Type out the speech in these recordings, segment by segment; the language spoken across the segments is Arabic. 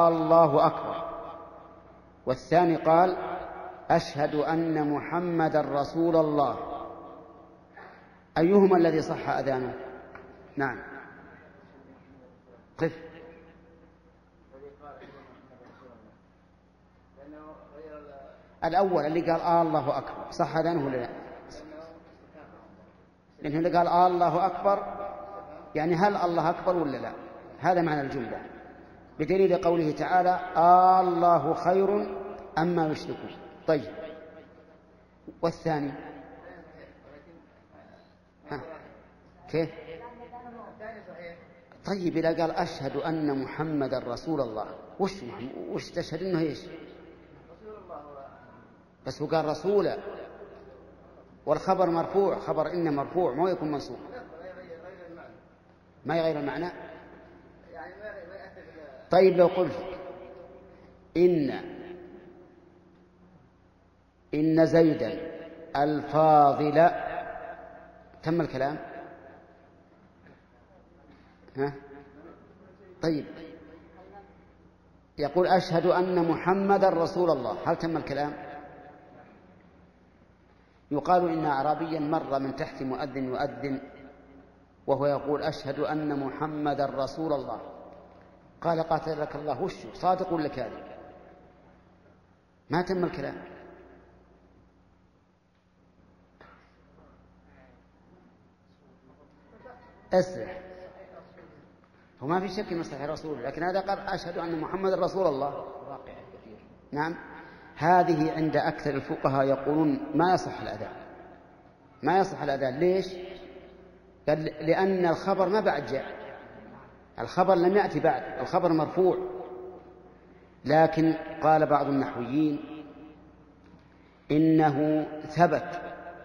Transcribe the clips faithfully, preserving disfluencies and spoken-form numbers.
آه الله أكبر، والثاني قال أشهد أن محمد رسول الله، أيهما الذي صح أذانه؟ نعم قف. الأول اللي قال آه الله أكبر صح أذانه ولا لا؟ لأنه اللي قال آه الله أكبر يعني هل الله أكبر ولا لا؟ هذا معنى الجملة، بدليل قوله تعالى آه الله خير أما يشركون. طيب والثاني ها كيف؟ طيب إذا قال أشهد أن محمد رسول الله وش وش تشهد إنه إيش؟ بس هو قال رسولا والخبر مرفوع، خبر إن مرفوع ما يكون منصوب، ما يغير المعنى. طيب لو قلت إن إن زيدا الفاضل تم الكلام؟ ها؟ طيب يقول أشهد أن محمد رسول الله، هل تم الكلام؟ يقال إن أعرابيا مر من تحت مؤذن يؤذن وهو يقول أشهد أن محمد رسول الله، قال قاتلك الله وش صادق ولا كاذب؟ ما تم الكلام. أسرع، وما في شك من صحيح رسول، لكن هذا قال أشهد أن محمد رسول الله. نعم هذه عند أكثر الفقهاء يقولون ما يصح الأذان، ما يصح الأذان. ليش؟ قال لأن الخبر ما بعد جاء، الخبر لم يأتي بعد، الخبر مرفوع. لكن قال بعض النحويين إنه ثبت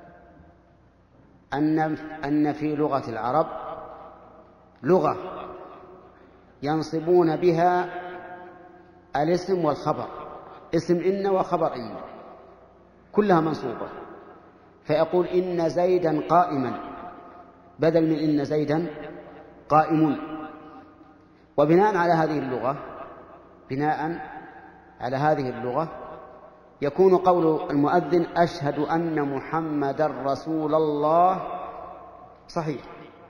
أن أن في لغة العرب لغة ينصبون بها الاسم والخبر، اسم إن وخبر إن كلها منصوبة، فيقول إن زيدا قائما بدل من إن زيدا قائم. وبناء على هذه اللغة بناء على هذه اللغة يكون قول المؤذن أشهد أن محمد رسول الله صحيح.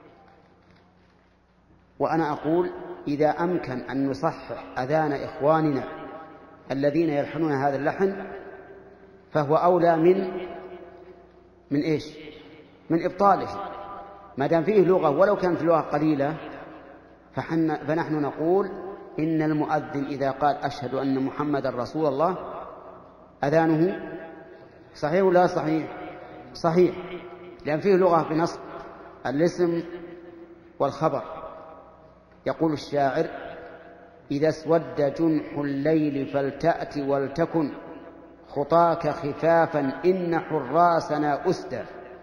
وأنا أقول إذا أمكن أن نصحح أذان إخواننا الذين يلحنون هذا اللحن فهو أولى من من إيش؟ من إبطاله، ما دام فيه لغة ولو كانت لغة قليلة. فنحن نقول إن المؤذن إذا قال أشهد أن محمد رسول الله أذانه صحيح ولا صحيح؟ صحيح، لأن فيه لغة بنصب الاسم والخبر. يقول الشاعر إذا اسود جنح الليل فلتأت ولتكن خطاك خفافا إن حراسنا أسدى.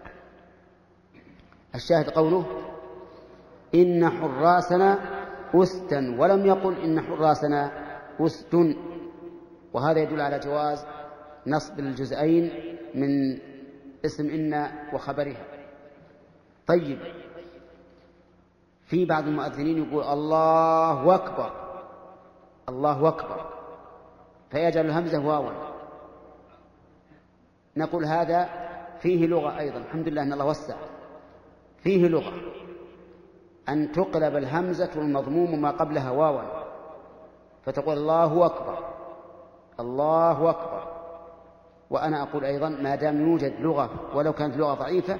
الشاهد قوله إن حراسنا أسدا، ولم يقل إن حراسنا أسد، وهذا يدل على جواز نصب الجزئين من اسم إن وخبرها. طيب في بعض المؤذنين يقول الله أكبر الله أكبر فيجعل الهمزة واوا، نقول هذا فيه لغة أيضا، الحمد لله أن الله وسع، فيه لغة أن تقلب الهمزة المضموم ما قبلها واوا فتقول الله أكبر الله أكبر. وأنا أقول أيضا ما دام يوجد لغة ولو كانت لغة ضعيفة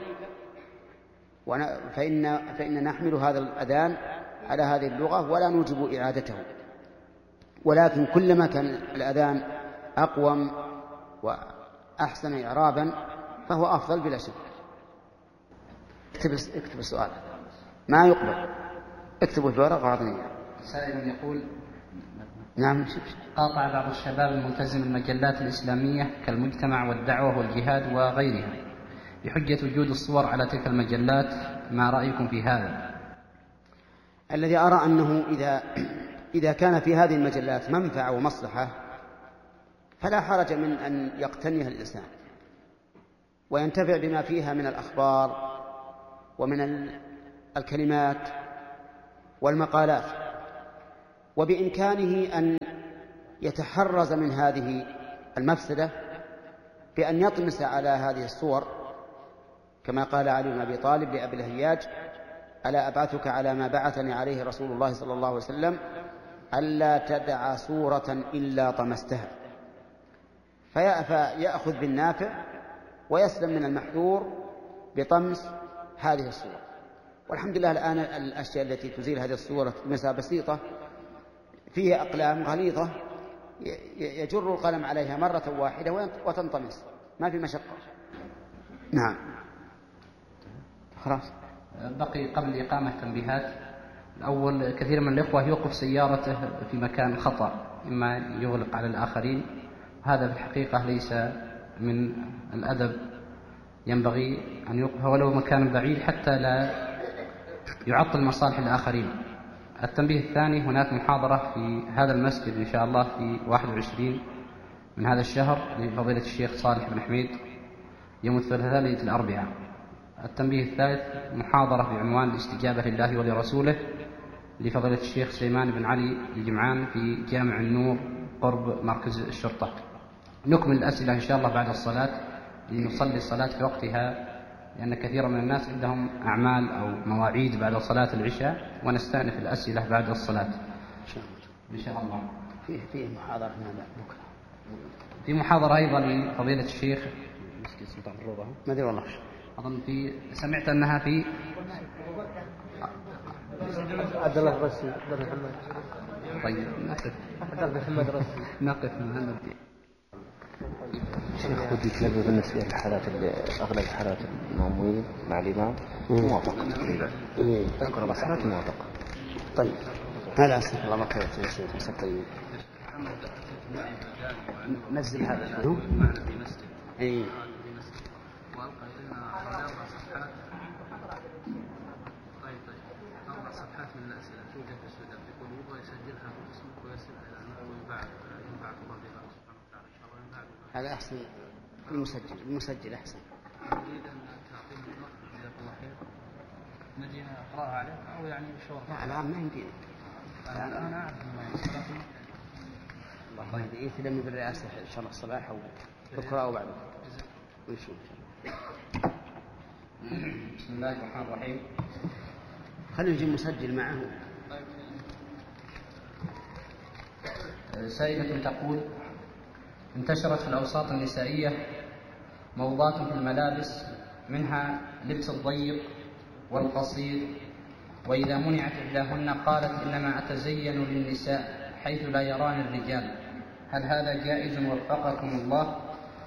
فإن, فإن نحمل هذا الأذان على هذه اللغة ولا نوجب إعادته، ولكن كلما كان الأذان أقوم وأحسن إعرابا فهو أفضل بلا شك. اكتب, اكتب السؤال ما يقبل، اكتبوا في ورقة وعطني. سائل يقول نعم قاطع بعض الشباب الملتزم المجلات الإسلامية كالمجتمع والدعوة والجهاد وغيرها بحجة وجود الصور على تلك المجلات، ما رأيكم في هذا؟ الذي أرى أنه إذا, إذا كان في هذه المجلات منفعة ومصلحة فلا حرج من أن يقتنيها الإنسان وينتفع بما فيها من الأخبار ومن الكلمات والمقالات، وبإمكانه أن يتحرز من هذه المفسدة بأن يطمس على هذه الصور، كما قال علي بن أبي طالب لأبي الهياج: ألا أبعثك على ما بعثني عليه رسول الله صلى الله عليه وسلم ألا تدع صورة إلا طمستها. فيأخذ بالنافع ويسلم من المحذور بطمس هذه الصور. والحمد لله الآن الأشياء التي تزيل هذه الصورة مسافة بسيطة فيها أقلام غليظة يجر القلم عليها مرة واحدة وتنطمس، ما في مشقة. نعم. خلاص. بقي قبل إقامة تنبيهات. الأول، كثير من الإخوة يوقف سيارته في مكان خطأ، إما يغلق على الآخرين، هذا في الحقيقة ليس من الأدب، ينبغي أن يوقف ولو مكان بعيد حتى لا يعطل مصالح الآخرين. التنبيه الثاني، هناك محاضرة في هذا المسجد إن شاء الله في واحد وعشرين من هذا الشهر لفضيلة الشيخ صالح بن حميد يوم الثلاثاء ليلة الأربعاء. التنبيه الثالث، محاضرة بعنوان الاستجابة لله ولرسوله لفضيلة الشيخ سليمان بن علي الجمعان في جامع النور قرب مركز الشرطة. نكمل الأسئلة إن شاء الله بعد الصلاة لنصلي الصلاة في وقتها، لأن كثير من الناس عندهم أعمال أو مواعيد بعد صلاة العشاء، ونستأنف الأسئلة بعد الصلاة إن شاء الله. فيه فيه محاضرة بكرة، في محاضرة أيضا لفضيلة الشيخ مسجد سلطان الروضة، ما أدري والله، أظن في سمعت أنها في عبد الله الرسي عبد محمد. طيب نقف عبد الله محمد الرسي نقف معنا. شيخ ودي تلبي بالنسبة للحالات أغلب الحالات المأمومين مع الإمام موافقة تقريبا، تذكر بس حالات موافقة. طيب هذا أسف الله ما كيف يا شيخ مسك طيب نزل هذا معنا في مسجد. أي وألقى إلينا أربع صفحات. طيب طيب أربع صفحات من الأسئلة توجد في السودان، يقول يبغى يسجلها باسمك ويرسلها إلى أنه وينفع ينفعك الله بها سبحانه وتعالى إن شاء الله ينفعك. هذا أحسن، المسجل المسجل أحسن. نريد أن تعطيني الوقت جزاك الله خير، نجي نقرأها عليك أو يعني شهر. لا الآن ما يمدينا، أنا أعرف ما يصير. الله يهديه تلمي بالرئاسة إن شاء الله الصباح أو بكرة أو بعد ونشوف. بسم الله الرحمن الرحيم. خلينا نجي مسجل معه. سائلة تقول: انتشرت في الأوساط النسائية موضات في الملابس، منها لبس الضيق والقصير، وإذا منعت إحداهن قالت إنما أتزين للنساء حيث لا يران الرجال، هل هذا جائز وفقكم الله؟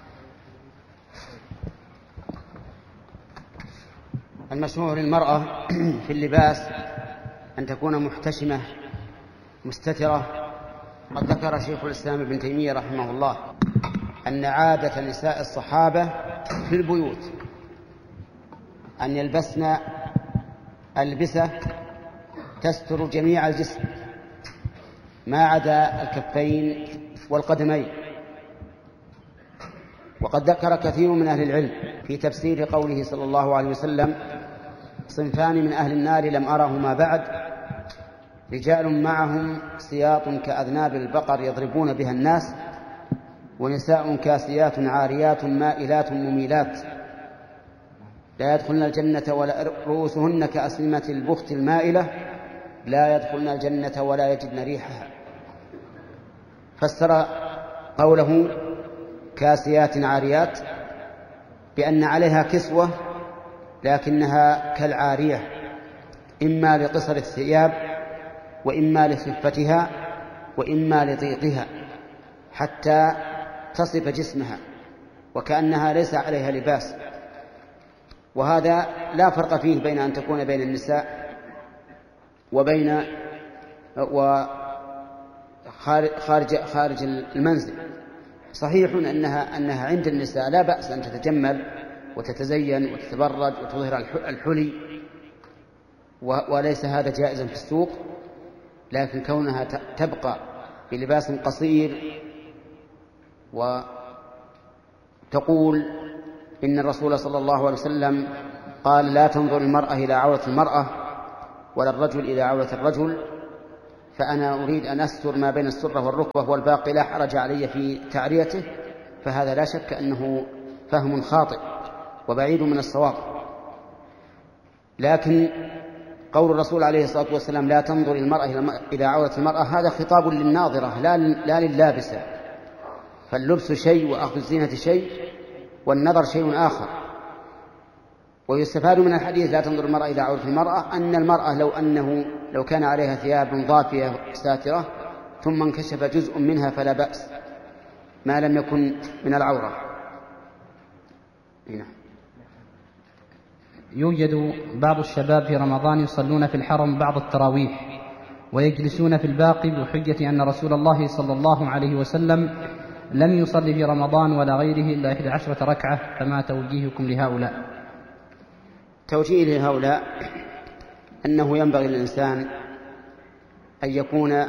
المشروع للمرأة في اللباس أن تكون محتشمة مستترة. قد ذكر شيخ الإسلام ابن تيمية رحمه الله أن عادة نساء الصحابة في البيوت أن يلبسن ألبسة تستر جميع الجسم ما عدا الكفين والقدمين. وقد ذكر كثير من أهل العلم في تفسير قوله صلى الله عليه وسلم: صنفان من أهل النار لم أرهما بعد، رجال معهم سياط كأذناب البقر يضربون بها الناس، ونساء كاسيات عاريات مائلات مميلات لا يدخلن الجنة ولا رؤوسهن كأسلمة البخت المائلة لا يدخلن الجنة ولا يجدن ريحها. فسر قوله كاسيات عاريات بأن عليها كسوة لكنها كالعارية، إما لقصر الثياب وإما لخفتها وإما لضيقها حتى تصف جسمها وكأنها ليس عليها لباس. وهذا لا فرق فيه بين أن تكون بين النساء وبين وخارج خارج المنزل. صحيح أنها أنها عند النساء لا بأس أن تتجمل وتتزين وتتبرج وتظهر الحلي، وليس هذا جائزا في السوق، لكن كونها تبقى بلباس قصير وتقول إن الرسول صلى الله عليه وسلم قال: لا تنظر المرأة إلى عورة المرأة ولا الرجل إلى عورة الرجل، فأنا أريد أن أستر ما بين السرة والركبة والباقي لا حرج علي في تعريته، فهذا لا شك أنه فهم خاطئ وبعيد من الصواب. لكن قول الرسول عليه الصلاة والسلام لا تنظر المرأة إلى عورة المرأة هذا خطاب للناظرة لا لللابسة، فاللبس شيء وأخذ الزينة شيء والنظر شيء آخر. ويستفاد من الحديث لا تنظر المرأة إلى عورة المرأة أن المرأة لو أنه لو كان عليها ثياب ضافية ساترة ثم انكشف جزء منها فلا بأس ما لم يكن من العورة. هنا. يوجد بعض الشباب في رمضان يصلون في الحرم بعض التراويح ويجلسون في الباقي بحجة أن رسول الله صلى الله عليه وسلم لم يصلي في رمضان ولا غيره إلا إحدى عشرة ركعة، فما توجيهكم لهؤلاء؟ توجيه لهؤلاء أنه ينبغي للإنسان أن يكون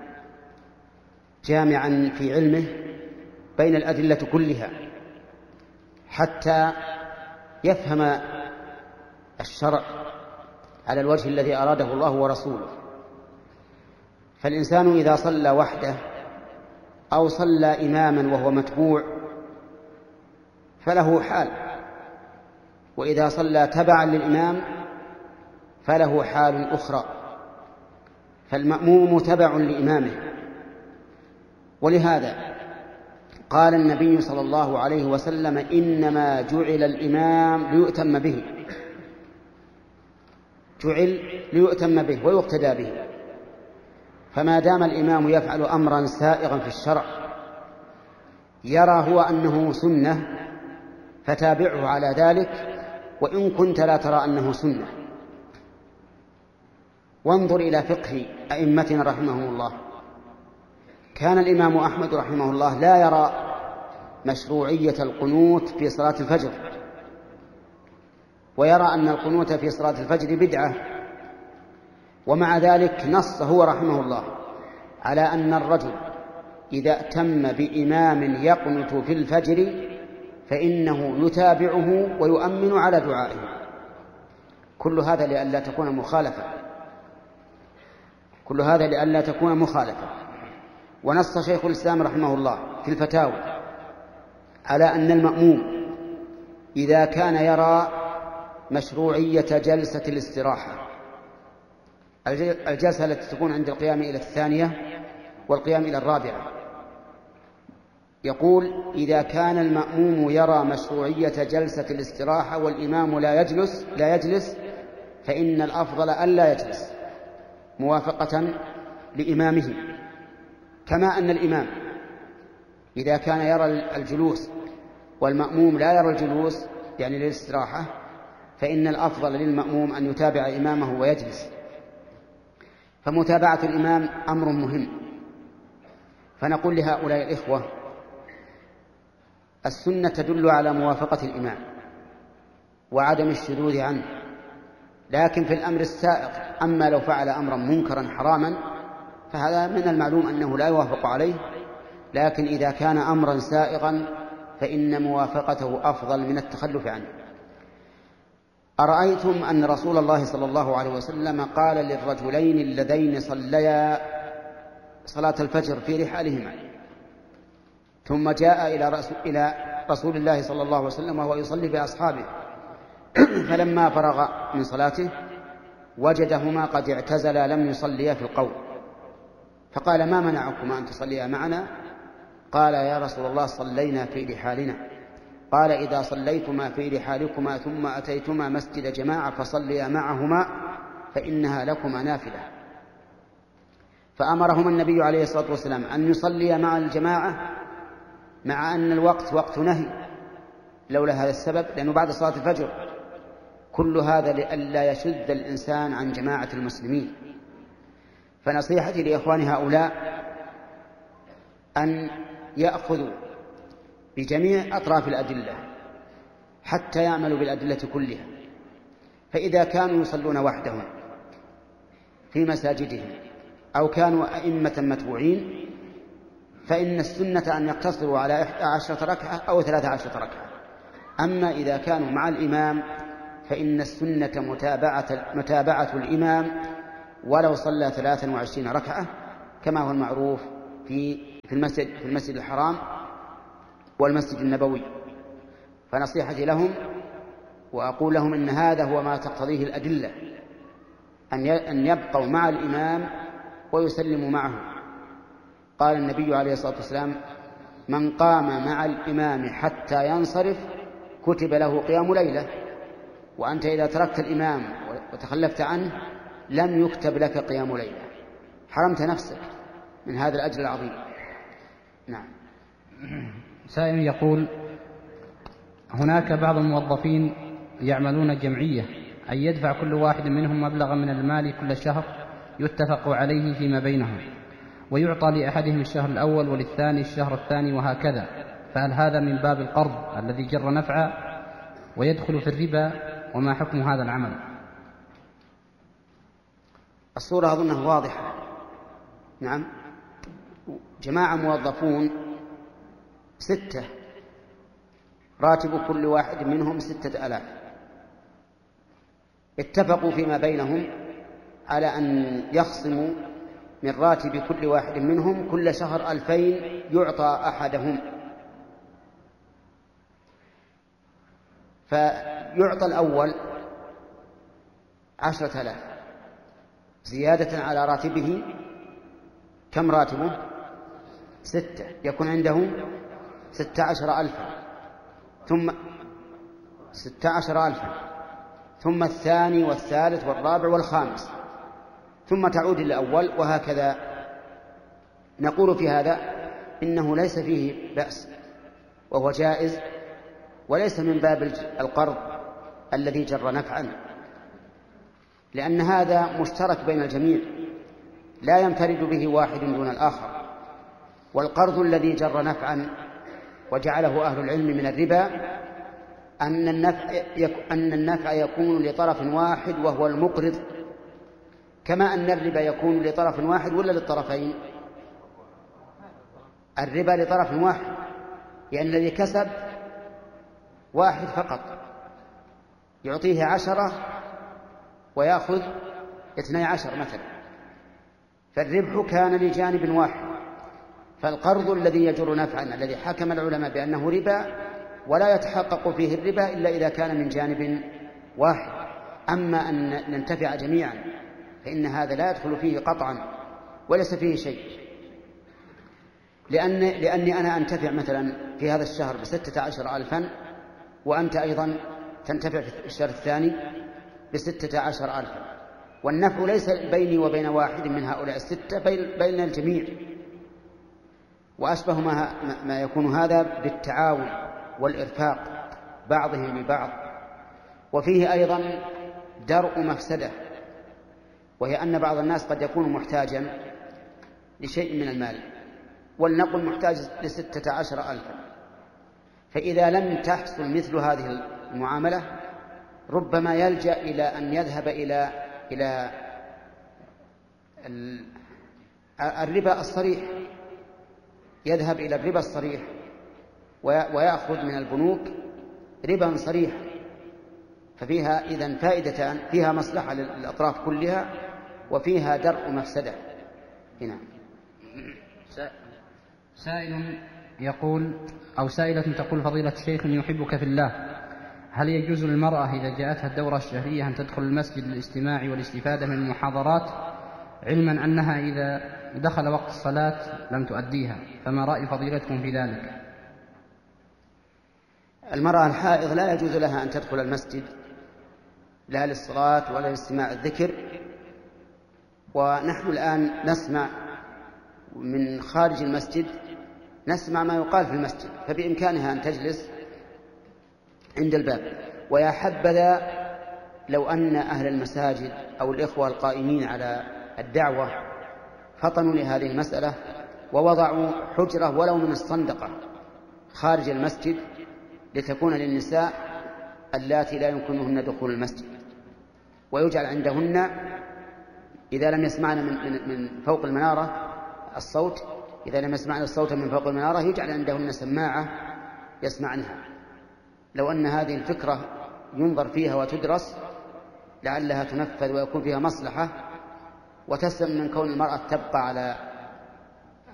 جامعا في علمه بين الأدلة كلها حتى يفهم الشرع على الوجه الذي أراده الله ورسوله. فالإنسان إذا صلى وحده أو صلى إماما وهو متبوع فله حال، وإذا صلى تبعا للإمام فله حال أخرى، فالمأموم تبع لإمامه. ولهذا قال النبي صلى الله عليه وسلم إنما جعل الإمام ليؤتم به، جعل ليؤتم به ويقتدى به. فما دام الإمام يفعل أمرا سائغا في الشرع يرى هو أنه سنة فتابعه على ذلك وإن كنت لا ترى أنه سنة. وانظر إلى فقه أئمتنا رحمهم الله، كان الإمام أحمد رحمه الله لا يرى مشروعية القنوت في صلاة الفجر، ويرى أن القنوت في صلاة الفجر بدعة، ومع ذلك نص هو رحمه الله على أن الرجل إذا ائتم بإمام يقنت في الفجر فإنه يتابعه ويؤمن على دعائه. كل هذا لئلا تكون مخالفة، كل هذا لئلا تكون مخالفة. ونص شيخ الإسلام رحمه الله في الفتاوى على أن المأموم إذا كان يرى مشروعية جلسة الاستراحة، الجلسة التي تكون عند القيام إلى الثانية والقيام إلى الرابعة، يقول إذا كان المأموم يرى مشروعية جلسة الاستراحة والإمام لا يجلس لا يجلس فإن الأفضل ألا يجلس موافقة لإمامه، كما أن الإمام إذا كان يرى الجلوس والمأموم لا يرى الجلوس يعني للاستراحة فإن الأفضل للمأموم أن يتابع إمامه ويجلس. فمتابعة الإمام أمر مهم. فنقول لهؤلاء الإخوة السنة تدل على موافقة الإمام وعدم الشذوذ عنه، لكن في الأمر السائق أما لو فعل أمرا منكرا حراما فهذا من المعلوم أنه لا يوافق عليه، لكن إذا كان أمرا سائغا فإن موافقته أفضل من التخلف عنه. أرأيتم أن رسول الله صلى الله عليه وسلم قال للرجلين اللذين صليا صلاة الفجر في رحالهما ثم جاء إلى رسول, إلى رسول الله صلى الله عليه وسلم وهو يصلي بأصحابه فلما فرغ من صلاته وجدهما قد اعتزلا لم يصليا في القوم، فقال ما منعكما أن تصليا معنا؟ قال يا رسول الله صلينا في رحالنا. قال إذا صليتما في رحالكما ثم أتيتما مسجد جماعة فصليا معهما فإنها لكما نافلة. فأمرهما النبي عليه الصلاة والسلام أن يصليا مع الجماعة مع أن الوقت وقت نهي لولا هذا السبب لأنه بعد صلاة الفجر. كل هذا لئلا يشذ الإنسان عن جماعة المسلمين. فنصيحتي لإخوان هؤلاء أن يأخذوا بجميع أطراف الأدلة حتى يعملوا بالأدلة كلها. فإذا كانوا يصلون وحدهم في مساجدهم أو كانوا أئمة متبوعين فإن السنة أن يقتصروا على إحدى عشرة ركعة أو ثلاثة عشرة ركعة. أما إذا كانوا مع الإمام فإن السنة متابعة, متابعة الإمام ولو صلى ثلاثا وعشرين ركعة كما هو المعروف في في المسجد في المسجد الحرام والمسجد النبوي. فنصيحتي لهم وأقول لهم إن هذا هو ما تقتضيه الأدلة، أن يبقوا مع الإمام ويسلموا معه. قال النبي عليه الصلاة والسلام: من قام مع الإمام حتى ينصرف كتب له قيام ليلة. وأنت إذا تركت الإمام وتخلفت عنه لم يكتب لك قيام ليلة، حرمت نفسك من هذا الأجر العظيم. نعم. سائل يقول: هناك بعض الموظفين يعملون جمعية، أن يدفع كل واحد منهم مبلغا من المال كل شهر يتفق عليه فيما بينهم، ويعطى لأحدهم الشهر الأول وللثاني الشهر الثاني وهكذا، فهل هذا من باب القرض الذي جر نفعا ويدخل في الربا، وما حكم هذا العمل؟ الصورة أظنها واضحة. نعم، جماعة موظفون ستة، راتب كل واحد منهم ستة ألاف، اتفقوا فيما بينهم على أن يخصموا من راتب كل واحد منهم كل شهر ألفين يعطى أحدهم، فيعطى الأول عشرة آلاف زيادة على راتبه. كم راتبه؟ ستة، يكون عنده ستة عشر ألفا، ثم ستة عشر ألفا، ثم الثاني والثالث والرابع والخامس، ثم تعود الأول، وهكذا. نقول في هذا إنه ليس فيه بأس وهو جائز، وليس من باب القرض الذي جر نفعا، لأن هذا مشترك بين الجميع لا ينفرد به واحد دون الآخر. والقرض الذي جر نفعا وجعله أهل العلم من الربا أن النفع, أن النفع يكون لطرف واحد وهو المقرض، كما أن الربا يكون لطرف واحد ولا للطرفين؟ الربا لطرف واحد، لأن الذي كسب واحد فقط يعطيه عشرة ويأخذ اثني عشر مثلا، فالربح كان لجانب واحد. فالقرض الذي يجر نفعا الذي حكم العلماء بأنه ربا ولا يتحقق فيه الربا إلا إذا كان من جانب واحد. أما أن ننتفع جميعا فإن هذا لا يدخل فيه قطعا وليس فيه شيء، لأن لأني أنا أنتفع مثلا في هذا الشهر بستة عشر ألفا، وأنت أيضا تنتفع في الشهر الثاني بستة عشر ألفا، والنفع ليس بيني وبين واحد من هؤلاء الستة، بين الجميع. وأشبه ما, ما يكون هذا بالتعاون والإرفاق بعضهم ببعض. وفيه أيضا درء مفسدة، وهي أن بعض الناس قد يكون محتاجا لشيء من المال، ولنقل محتاج لستة عشر ألفا، فإذا لم تحصل مثل هذه المعاملة ربما يلجأ إلى أن يذهب إلى إلى الربا الصريح، يذهب إلى الربا الصريح ويأخذ من البنوك ربا صريح. ففيها إذن فائدتان، فيها مصلحة للأطراف كلها وفيها درء مفسدة. هنا سائل يقول أو سائلة تقول: فضيلة الشيخ يحبك في الله، هل يجوز للمرأة إذا جاءتها الدورة الشهرية أن تدخل المسجد للاستماع والاستفادة من المحاضرات، علما أنها إذا دخل وقت الصلاة لم تؤديها؟ فما رأي فضيلتكم في ذلك؟ المرأة الحائض لا يجوز لها أن تدخل المسجد لا للصلاة ولا لاستماع الذكر، ونحن الآن نسمع من خارج المسجد، نسمع ما يقال في المسجد، فبإمكانها أن تجلس عند الباب. ويا حبذا لو أن أهل المساجد أو الإخوة القائمين على الدعوة فطنوا لهذه المسألة ووضعوا حجرة ولو من الصندقة خارج المسجد لتكون للنساء اللاتي لا يمكنهن دخول المسجد، ويجعل عندهن إذا لم يسمعن من, من فوق المنارة الصوت، إذا لم يسمعن الصوت من فوق المنارة يجعل عندهن سماعة يسمعنها. لو أن هذه الفكرة ينظر فيها وتدرس لعلها تنفذ ويكون فيها مصلحة، وتسلم من كون المرأة تبقى على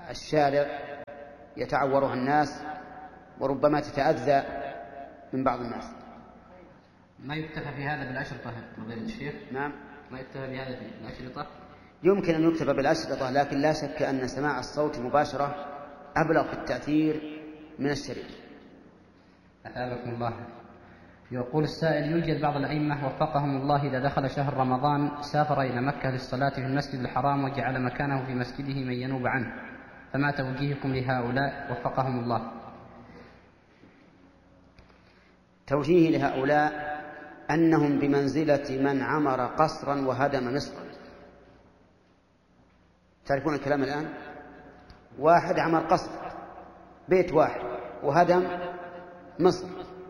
الشارع يتعورها الناس وربما تتأذى من بعض الناس. ما يكتفى في هذا بالأشرطة فضيلة الشيخ؟ نعم. ما يكتفى بهذا بالأشرطة؟ يمكن أن يكتفى بالأشرطة، لكن لا شك أن سماع الصوت مباشرة أبلغ في التأثير من الشريط. أثابكم الله. يقول السائل: يوجد بعض الأئمة وفقهم الله إذا دخل شهر رمضان سافر إلى مكة للصلاة في المسجد الحرام وجعل مكانه في مسجده من ينوب عنه، فما توجيهكم لهؤلاء وفقهم الله؟ توجيهي لهؤلاء أنهم بمنزلة من عمر قصرا وهدم مصرا. تعرفون الكلام الآن؟ واحد عمر قصر بيت واحد وهدم مصر،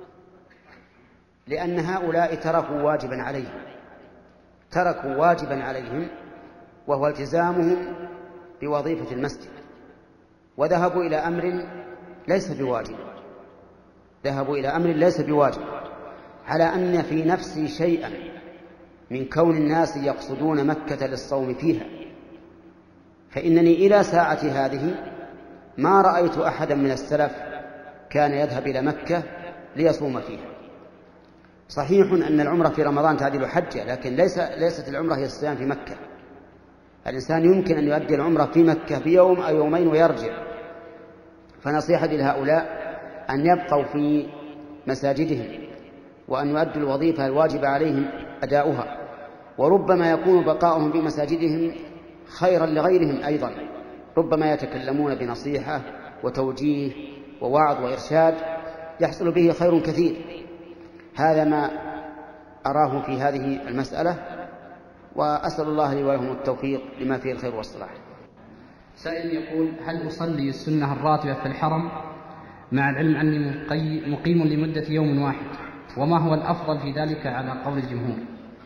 لأن هؤلاء تركوا واجبا عليهم تركوا واجبا عليهم وهو التزامهم بوظيفة المسجد، وذهبوا إلى أمر ليس بواجب ذهبوا إلى أمر ليس بواجب على أن في نفسي شيئا من كون الناس يقصدون مكة للصوم فيها، فإنني إلى ساعة هذه ما رأيت أحدا من السلف كان يذهب إلى مكة ليصوم فيها. صحيح أن العمرة في رمضان تعدل حجة، لكن ليس ليست العمرة هي الصيام في مكة. الإنسان يمكن أن يؤدي العمرة في مكة بيوم أو يومين ويرجع. فنصيحتي لهؤلاء أن يبقوا في مساجدهم وأن يؤدوا الوظيفة الواجبة عليهم أداؤها، وربما يكون بقاؤهم في مساجدهم خيرا لغيرهم أيضا، ربما يتكلمون بنصيحة وتوجيه ووعظ وإرشاد يحصل به خير كثير. هذا ما أراه في هذه المسألة، وأسأل الله لي ولهم التوفيق لما فيه الخير والصلاح. سائل يقول: هل أصلي السنة الراتبة في الحرم مع العلم أني مقيم لمدة يوم واحد، وما هو الأفضل في ذلك على قول الجمهور؟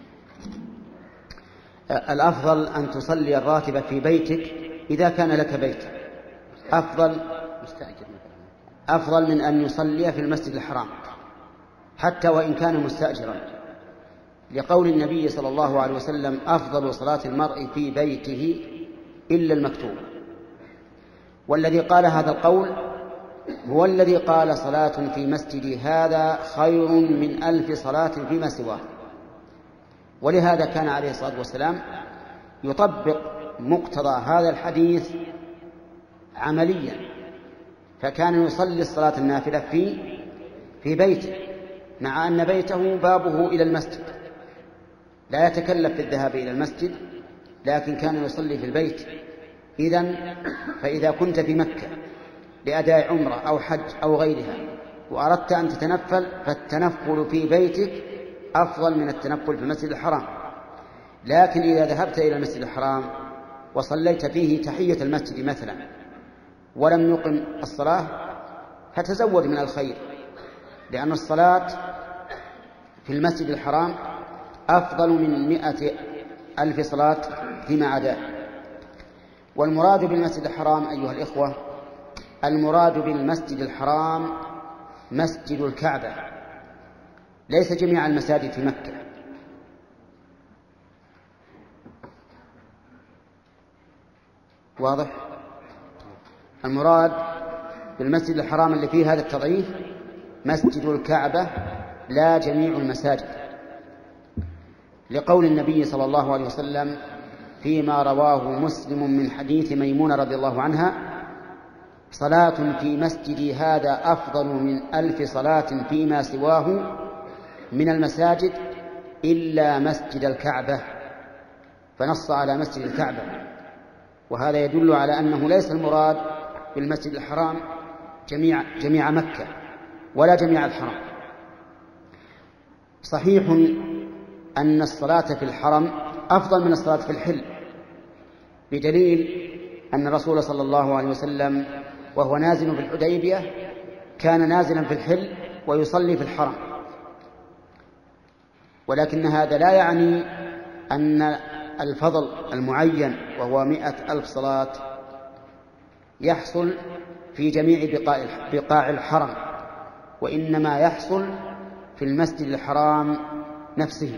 الأفضل أن تصلي الراتبة في بيتك إذا كان لك بيت، أفضل أفضل من أن يصلي في المسجد الحرام حتى وإن كان مستأجرا، لقول النبي صلى الله عليه وسلم: أفضل صلاة المرء في بيته إلا المكتوب. والذي قال هذا القول هو الذي قال: صلاة في مسجدي هذا خير من ألف صلاة فيما سواه. ولهذا كان عليه الصلاة والسلام يطبق مقتضى هذا الحديث عمليا، فكان يصلي الصلاة النافلة في في بيته، مع أن بيته بابه إلى المسجد، لا يتكلف في الذهاب إلى المسجد، لكن كان يصلي في البيت. إذن فإذا كنت في مكة لأداء عمرة أو حج أو غيرها وأردت أن تتنفل، فالتنفل في بيتك أفضل من التنفل في المسجد الحرام. لكن إذا ذهبت إلى المسجد الحرام وصليت فيه تحية المسجد مثلا ولم يقم الصلاة، فتزود من الخير، لأن الصلاة في المسجد الحرام أفضل من مئة ألف صلاة فيما عداه. والمراد بالمسجد الحرام أيها الإخوة، المراد بالمسجد الحرام مسجد الكعبة، ليس جميع المساجد في مكة. واضح؟ المراد بالمسجد الحرام اللي فيه هذا التضعيف مسجد الكعبة لا جميع المساجد، لقول النبي صلى الله عليه وسلم فيما رواه مسلم من حديث ميمونة رضي الله عنها: صلاة في مسجدي هذا أفضل من ألف صلاة فيما سواه من المساجد إلا مسجد الكعبة، فنص على مسجد الكعبة. وهذا يدل على أنه ليس المراد بالمسجد الحرام جميع, جميع مكة ولا جميع الحرم. صحيح أن الصلاة في الحرم أفضل من الصلاة في الحل، بدليل أن الرسول صلى الله عليه وسلم وهو نازل في الحديبية كان نازلا في الحل ويصلي في الحرم. ولكن هذا لا يعني أن الفضل المعين وهو مئة ألف صلاة يحصل في جميع بقاع الحرم، وإنما يحصل في المسجد الحرام نفسه.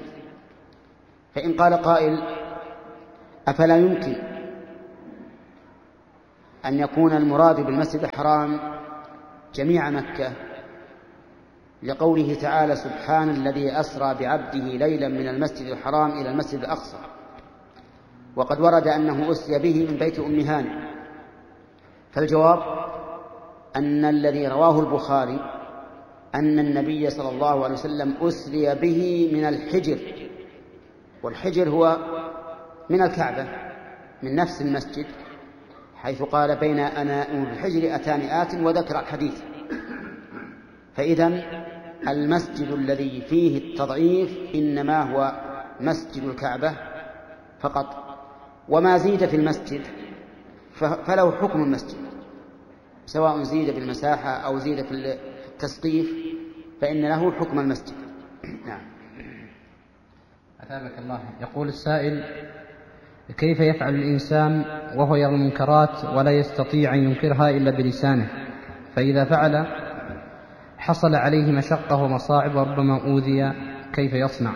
فإن قال قائل: أفلا يمكن أن يكون المراد بالمسجد الحرام جميع مكة، لقوله تعالى: سبحان الذي أسرى بعبده ليلا من المسجد الحرام إلى المسجد الأقصى. وقد ورد أنه أسري به من بيت أم هانئ. فالجواب أن الذي رواه البخاري أن النبي صلى الله عليه وسلم أسري به من الحجر، والحجر هو من الكعبة من نفس المسجد، حيث قال: بين أنا والحجر أتان آت، وذكر الحديث. فإذن المسجد الذي فيه التضعيف إنما هو مسجد الكعبة فقط، وما زيد في المسجد فله حكم المسجد، سواء زيد بالمساحة أو زيد في التسقيف فإن له حكم المسجد. نعم. أثابك الله. يقول السائل: كيف يفعل الإنسان وهو يرى المنكرات ولا يستطيع أن ينكرها إلا بلسانه، فإذا فعل حصل عليه مشقة ومصاعب وربما أوذي، كيف يصنع؟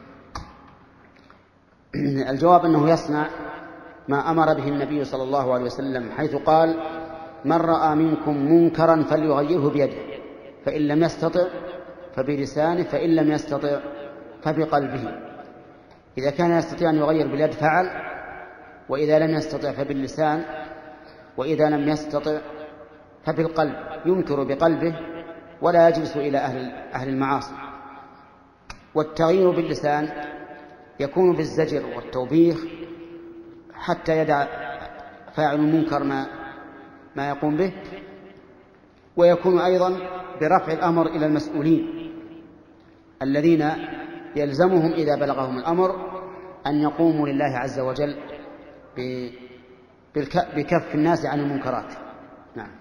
الجواب أنه يصنع ما أمر به النبي صلى الله عليه وسلم، حيث قال: من رأى منكم منكرا فليغيره بيده، فإن لم يستطع فبلسانه، فإن لم يستطع فبقلبه. إذا كان يستطيع أن يغير باليد فعل، وإذا لم يستطع فباللسان، وإذا لم يستطع فبالقلب، ينكر بقلبه ولا يجلس إلى أهل, أهل المعاصي. والتغيير باللسان يكون بالزجر والتوبيخ حتى يدع فاعل المنكر ما, ما يقوم به، ويكون أيضا برفع الأمر إلى المسؤولين الذين يلزمهم إذا بلغهم الأمر أن يقوموا لله عز وجل بكف الناس عن المنكرات. نعم.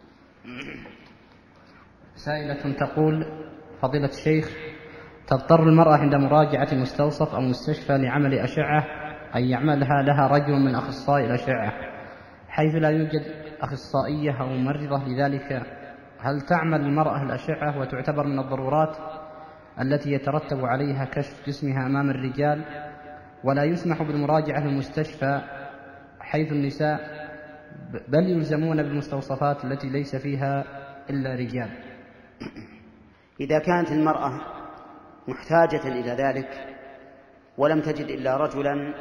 سائلة تقول: فضيلة الشيخ، تضطر المرأة عند مراجعة مستوصف أو مستشفى لعمل أشعة أن يعملها لها رجل من أخصائي الأشعة، حيث لا يوجد أخصائية أو ممرضة لذلك، هل تعمل المرأة الأشعة وتعتبر من الضرورات التي يترتب عليها كشف جسمها أمام الرجال، ولا يسمح بالمراجعة في المستشفى حيث النساء بل يلزمون بالمستوصفات التي ليس فيها إلا رجال؟ إذا كانت المرأة محتاجة إلى ذلك ولم تجد إلا رجلا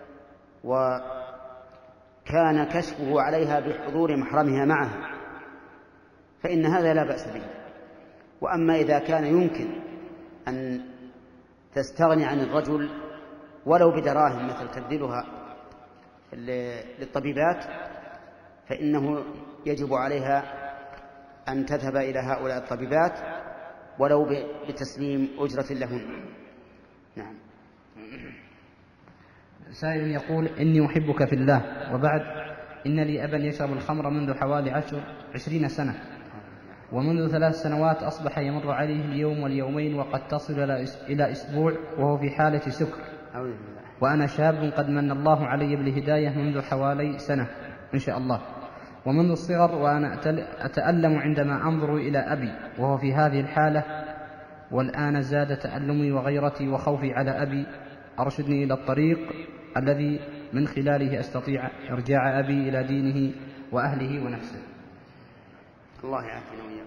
وكان كشفه عليها بحضور محرمها معها فإن هذا لا بأس به. وأما إذا كان يمكن أن تستغني عن الرجل ولو بدراهم مثل تبذلها للطبيبات، فإنه يجب عليها أن تذهب إلى هؤلاء الطبيبات ولو بتسليم أجرة لهن. نعم. سائل يقول: إني أحبك في الله، وبعد إن لي أبا يشرب الخمر منذ حوالي عشر عشرين سنة، ومنذ ثلاث سنوات أصبح يمر عليه اليوم واليومين وقد تصل إلى أسبوع وهو في حالة سكر، وأنا شاب قد من الله علي بالهداية منذ حوالي سنة إن شاء الله، ومنذ الصغر وأنا أتألم عندما أنظر إلى أبي وهو في هذه الحالة، والآن زاد تألمي وغيرتي وخوفي على أبي، أرشدني إلى الطريق الذي من خلاله أستطيع إرجاع أبي إلى دينه وأهله ونفسه. الله يعافينا وإياكم.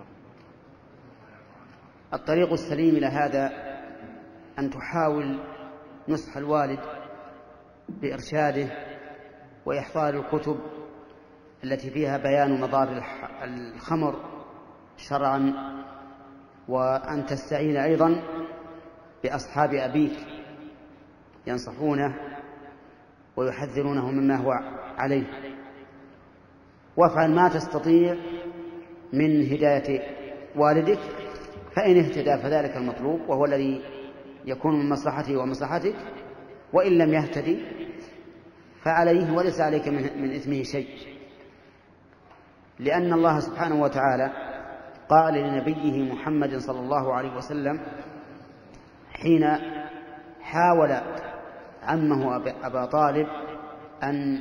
الطريق السليم إلى هذا أن تحاول نصح الوالد بإرشاده وإحضار الكتب التي فيها بيان مضار الخمر شرعا، وأن تستعين أيضا بأصحاب أبيك ينصحونه ويحذرونه مما هو عليه، وافعل ما تستطيع من هداية والدك، فإن اهتدى فذلك المطلوب وهو الذي يكون من مصلحته ومصلحتك، وإن لم يهتدي فعليه وليس عليك من إثمه شيء، لأن الله سبحانه وتعالى قال لنبيه محمد صلى الله عليه وسلم حين حاول عمه أبا طالب أن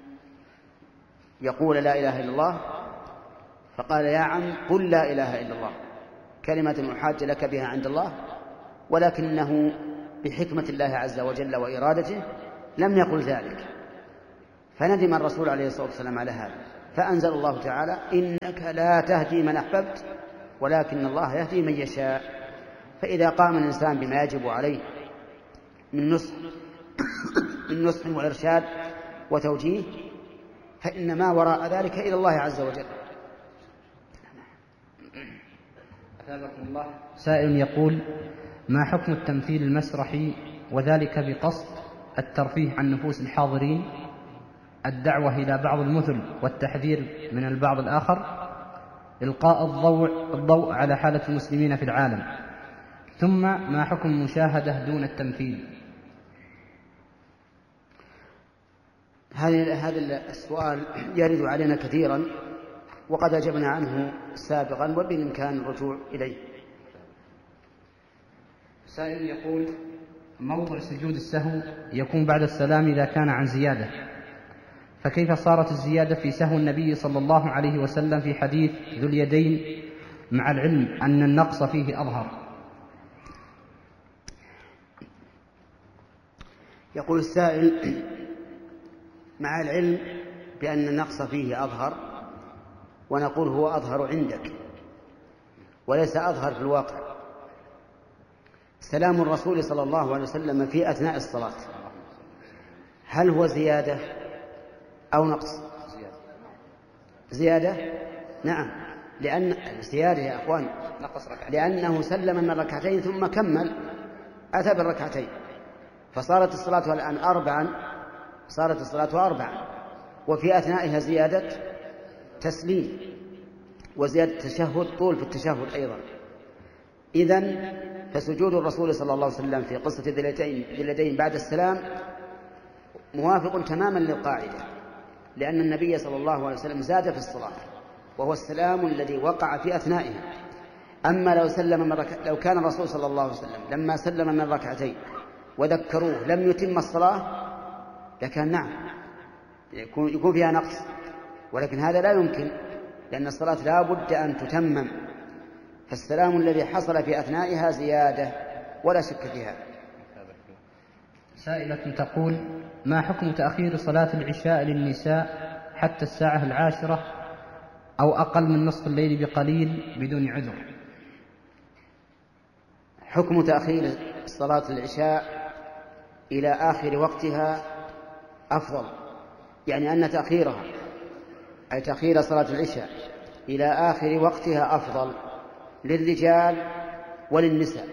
يقول لا إله إلا الله، فقال: يا عم قل لا إله إلا الله كلمة أحاج لك بها عند الله، ولكنه بحكمة الله عز وجل وإرادته لم يقل ذلك، فندم الرسول عليه الصلاة والسلام على هذا فأنزل الله تعالى إنك لا تهدي من أحببت ولكن الله يهدي من يشاء. فإذا قام الإنسان بما يجب عليه من نصح من نصح وإرشاد وتوجيه فإن ما وراء ذلك إلى الله عز وجل. أثابكم الله. سائل يقول: ما حكم التمثيل المسرحي وذلك بقصد الترفيه عن نفوس الحاضرين، الدعوة إلى بعض المثل والتحذير من البعض الآخر، إلقاء الضوء, الضوء على حالة المسلمين في العالم، ثم ما حكم المشاهدة دون التمثيل؟ هذا السؤال يرد علينا كثيرا وقد أجبنا عنه سابقا وبالإمكان الرجوع إليه. سائل يقول: موضع سجود السهو يكون بعد السلام إذا كان عن زيادة، فكيف صارت الزيادة في سهو النبي صلى الله عليه وسلم في حديث ذو اليدين مع العلم أن النقص فيه أظهر؟ يقول السائل: مع العلم بأن النقص فيه أظهر، ونقول هو أظهر عندك وليس أظهر في الواقع. سلام الرسول صلى الله عليه وسلم في أثناء الصلاة هل هو زيادة أو نقص؟ زيادة. نعم، لأن زيادة يا أخوان، لأنه سلم من ركعتين ثم كمل أتى بالركعتين، فصارت الصلاة الآن أربعا، صارت الصلاة أربعا، وفي أثنائها زيادة تسليم وزيادة تشهد، طول في التشهد أيضا. إذن فسجود الرسول صلى الله عليه وسلم في قصة ذي اليدين بعد السلام موافق تماما للقاعدة، لأن النبي صلى الله عليه وسلم زاد في الصلاة وهو السلام الذي وقع في أثنائها. أما لو سلم من رك... لو كان الرسول صلى الله عليه وسلم لما سلم من ركعتين وذكروه لم يتم الصلاة لكان نعم يكون, يكون فيها نقص، ولكن هذا لا يمكن، لأن الصلاة لا بد أن تتمم، فالسلام الذي حصل في أثنائها زيادة ولا شك فيها. سائلة تقول: ما حكم تأخير صلاة العشاء للنساء حتى الساعة العاشرة أو أقل من نصف الليل بقليل بدون عذر؟ حكم تأخير صلاة العشاء إلى آخر وقتها أفضل، يعني أن تأخيرها أي تأخير صلاة العشاء إلى آخر وقتها أفضل للرجال وللنساء،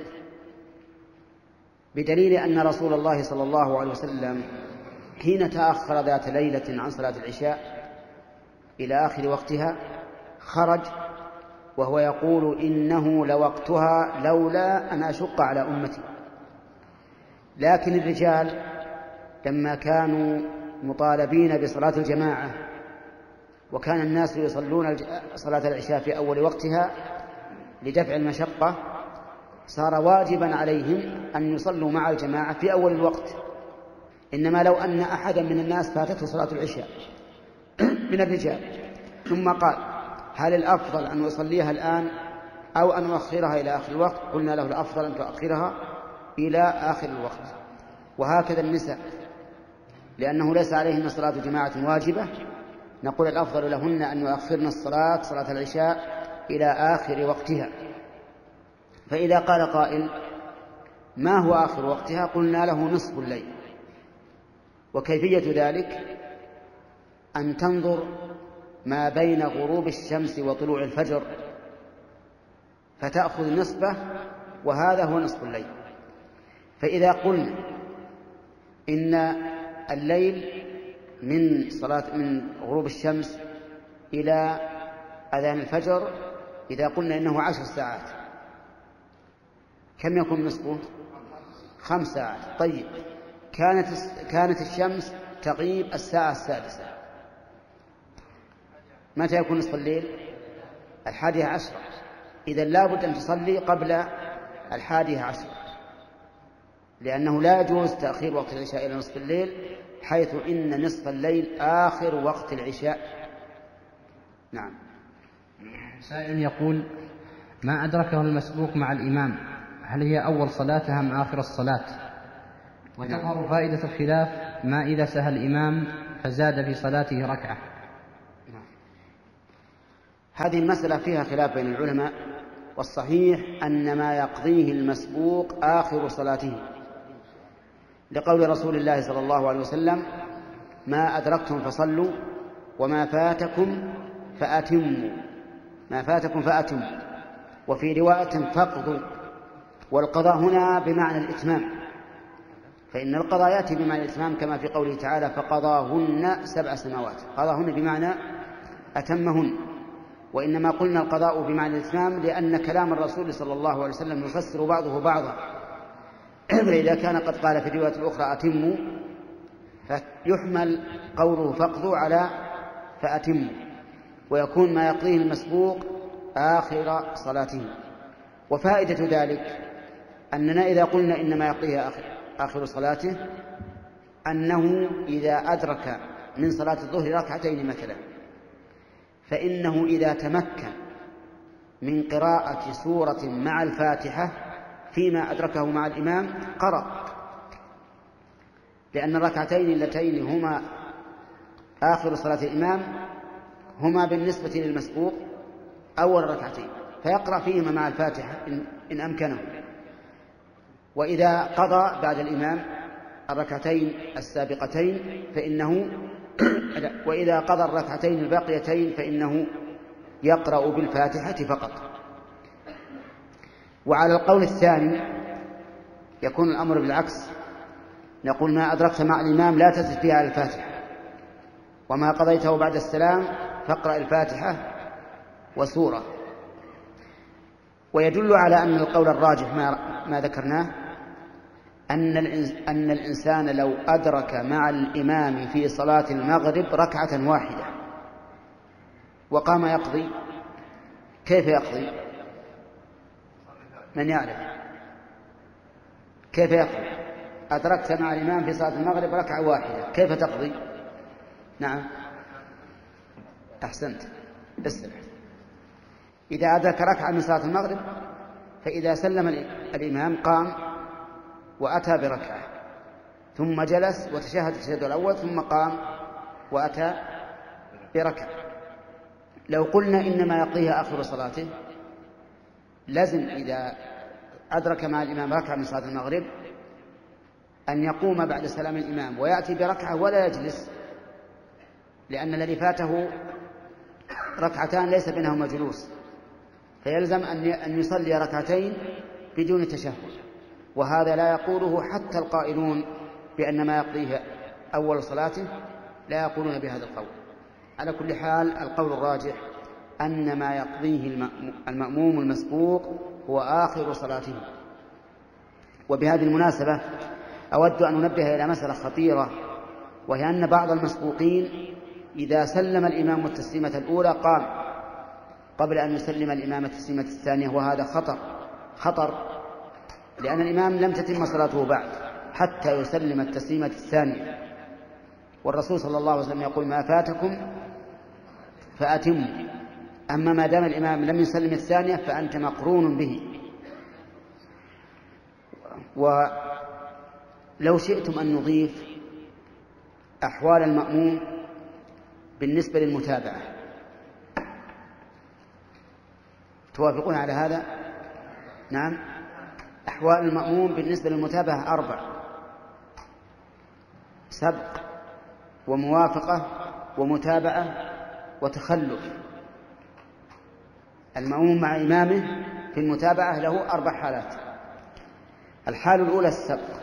بدليل أن رسول الله صلى الله عليه وسلم حين تأخر ذات ليلة عن صلاة العشاء إلى آخر وقتها خرج وهو يقول: إنه لوقتها لولا أن أشق على أمتي. لكن الرجال لما كانوا مطالبين بصلاة الجماعة وكان الناس يصلون صلاة العشاء في أول وقتها لدفع المشقة، صار واجبا عليهم أن يصلوا مع الجماعة في أول الوقت. إنما لو أن أحدا من الناس فاتته صلاة العشاء من الرجال ثم قال: هل الأفضل أن أصليها الآن أو أن أؤخرها إلى آخر الوقت؟ قلنا له: الأفضل أن تؤخرها إلى آخر الوقت. وهكذا النساء، لأنه ليس عليهن صلاة جماعة واجبة، نقول الأفضل لهن أن يؤخرن الصلاة صلاة العشاء إلى آخر وقتها. فإذا قال قائل: ما هو آخر وقتها؟ قلنا له: نصف الليل. وكيفية ذلك أن تنظر ما بين غروب الشمس وطلوع الفجر فتأخذ نصفه، وهذا هو نصف الليل. فإذا قلنا إن الليل من صلاة من غروب الشمس إلى أذان الفجر، إذا قلنا إنه عشر ساعات، كم يكون نصفه؟ خمس ساعات. طيب، كانت كانت الشمس تغيب الساعة السادسة، متى يكون نصف الليل؟ الحادية عشرة. إذن لا بد أن تصلي قبل الحادية عشرة، لأنه لا يجوز تأخير وقت العشاء إلى نصف الليل، حيث إن نصف الليل آخر وقت العشاء. نعم. سائل يقول: ما أدركه المسبوق مع الإمام هل هي أول صلاتها أم آخر الصلاة؟ وتظهر فائدة الخلاف ما إذا سهى الإمام فزاد في صلاته ركعة. هذه المسألة فيها خلاف بين العلماء، والصحيح أن ما يقضيه المسبوق آخر صلاته، لقول رسول الله صلى الله عليه وسلم: ما أدركتم فصلوا وما فاتكم فأتموا، ما فاتكم فأتموا. وفي رواية: فاقضوا. والقضاء هنا بمعنى الإتمام، فإن القضاء يأتي بمعنى الإتمام كما في قوله تعالى: فقضاهن سبع سماوات. قضاهن بمعنى أتمهن. وإنما قلنا القضاء بمعنى الإتمام لأن كلام الرسول صلى الله عليه وسلم يفسر بعضه بعضا، فإذا كان قد قال في الرواية الأخرى أتموا فيحمل قوله فاقضوا على فأتموا، ويكون ما يقضيه المسبوق آخر صلاته. وفائدة ذلك أننا إذا قلنا إنما يقضيه آخر, آخر صلاته أنه إذا أدرك من صلاة الظهر ركعتين مثلا، فإنه إذا تمكن من قراءة سورة مع الفاتحة فيما أدركه مع الإمام قرأ، لأن الركعتين اللتين هما آخر صلاة الإمام هما بالنسبة للمسبوق أول ركعتين، فيقرأ فيهما مع الفاتحة إن أمكنه. وإذا قضى بعد الإمام الركعتين السابقتين فإنه وإذا قضى الركعتين الباقيتين فإنه يقرأ بالفاتحة فقط. وعلى القول الثاني يكون الأمر بالعكس، نقول: ما أدركت مع الإمام لا تزد فيها على الفاتحة، وما قضيته بعد السلام فاقرأ الفاتحة وسورة. ويدل على أن القول الراجح ما, ما ذكرناه أن, أن الإنسان لو أدرك مع الإمام في صلاة المغرب ركعة واحدة وقام يقضي، كيف يقضي؟ من يعرف كيف يقضي؟ أدركت مع الإمام في صلاة المغرب ركعة واحدة، كيف تقضي؟ نعم، أحسنت، اسمع. إذا أدرك ركعة من صلاة المغرب فإذا سلم الإمام قام وأتى بركعة، ثم جلس وتشهد التشهد الأول، ثم قام وأتى بركعة. لو قلنا إنما يقضيها آخر صلاته لازم إذا أدرك مع الإمام ركعة من صلاة المغرب أن يقوم بعد سلام الإمام ويأتي بركعة ولا يجلس، لأن الذي فاته ركعتان ليس بينهما جلوس، فيلزم أن يصلي ركعتين بدون تشهد. وهذا لا يقوله حتى القائلون بأن ما يقضيه أول صلاته لا يقولون بهذا القول. على كل حال القول الراجح أن ما يقضيه المأموم المسبوق هو آخر صلاته. وبهذه المناسبة أود أن أنبه إلى مسألة خطيرة، وهي أن بعض المسبوقين إذا سلم الإمام التسليمة الأولى قام قبل أن يسلم الإمام التسليمة الثانية، وهذا خطر خطر لأن الإمام لم تتم صلاته بعد حتى يسلم التسليمة الثانية، والرسول صلى الله عليه وسلم يقول: ما فاتكم فأتموا. أما ما دام الإمام لم يسلم الثانية فأنت مقرون به. ولو شئتم أن نضيف أحوال المأموم بالنسبة للمتابعة، توافقون على هذا؟ نعم. أحوال المأموم بالنسبة للمتابعة أربع: سبق وموافقة ومتابعة وتخلف. المأموم مع إمامه في المتابعة له أربع حالات. الحالة الأولى السبق،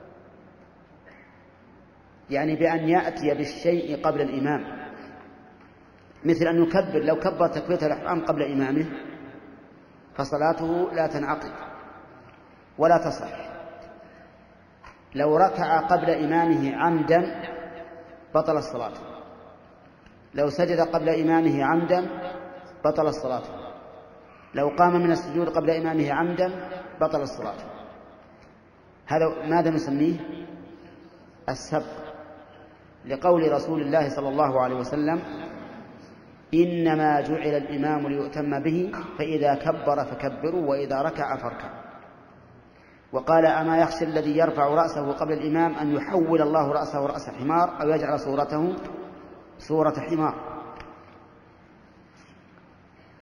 يعني بأن يأتي بالشيء قبل الإمام، مثل أن يكبر، لو كبر تكبيرة الإحرام قبل إمامه فصلاته لا تنعقد ولا تصح. لو ركع قبل إمامه عمدا بطل الصلاة، لو سجد قبل إمامه عمدا بطل الصلاة، لو قام من السجود قبل إمامه عمدا بطل الصلاة. هذا ماذا نسميه؟ السبق، لقول رسول الله صلى الله عليه وسلم: إنما جعل الإمام ليؤتم به فإذا كبر فكبروا وإذا ركع فاركعوا. وقال: أما يخشى الذي يرفع رأسه قبل الإمام أن يحول الله رأسه رأس حمار أو يجعل صورته صورة حمار.